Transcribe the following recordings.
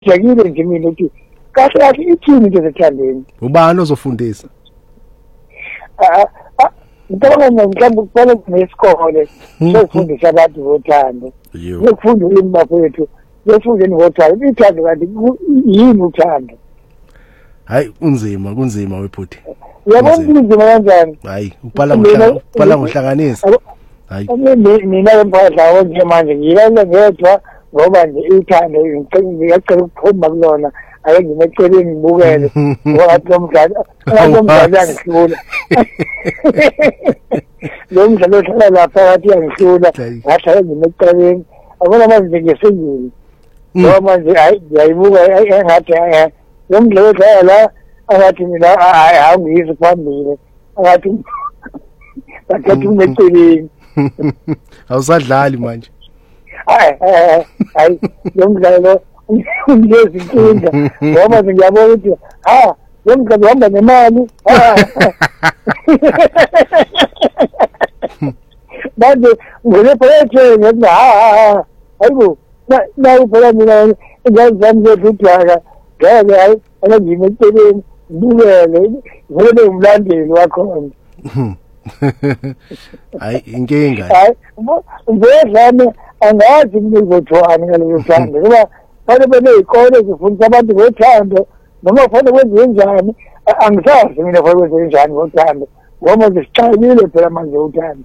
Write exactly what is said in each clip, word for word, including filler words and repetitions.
Ngiyakile nje mina ukuthi kahle kahle ithini intozethandeni. Ubani ozofundisa? Ah ah ngicabanga mhlawumbe kufanele nesikole sokufundisa abantu ngothando. Lokufunda ulimi bafowethu, lokufundeni ngothando. Ithando kanti yini uthando? Hayi unzima kunzima webhuti. Uyabona kunzima kanjani? Hayi ubhala ngohlanganisa, ubhala ngohlanganisa. Hayi mina lempahla nje manje ngiyala ngedwa ngoba nje ithando ngicela ukuphuma kulona ake ngimeceleni ngibukele ngoba lomdlalo lomdlalo yangihlula lo mdlalo ohlala lapha wathi yangihlula ngahlala ngimeceleni akona manje ngesengini ngoba manje hayi ngiyayibuka engathi lo mdlalo odlala la angathi mina hayi angiyisi phambili angathi bakhetha umeceleni awusadlali manje. Hayi hayi lo mdlalo ngiyezi inkinga ngoba ngiyabona ukuthi ha lo mdlalo uhamba nemali manje ngene phakathi ngithi ha hayibo na phela mina ngiyazama ukudlala ngeke hayi angimeceleni ngibukele ngene umlandeli wakho. Hayi inkinga. Hayi ngiyadlana angazi ngizothoana ngalo thando ngoba fanele bene ikole zifundisa abantu ngothando noma fanele kwenze njani angisazi mina fanele kwenze njani ngothando ngoba zisixakile phela manje uthando.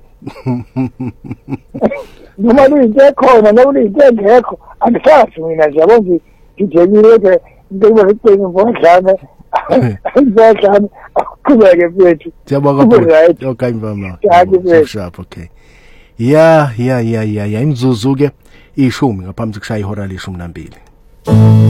Noma into ekhona noma into engekho angisazi mina nje yabona ngijekile ke into ngibona ngomdlalo ngiyadlana kubeke mfethu. Siyabonga bhuti. Okay mama. Sharp okay. Ya ya ya ya ya imzuzu ke ishumi ngaphambi kokushaya ihora leshumi nambili.